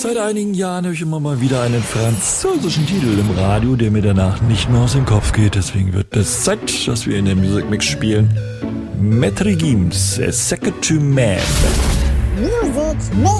Seit einigen Jahren höre ich immer mal wieder einen französischen Titel im Radio, der mir danach nicht mehr aus dem Kopf geht. Deswegen wird es Zeit, dass wir in der Music Mix spielen. Maître Gims, Second to Man. Music Mix.